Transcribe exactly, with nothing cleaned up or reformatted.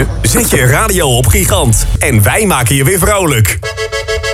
Zet je radio op Gigant en wij maken je weer vrolijk.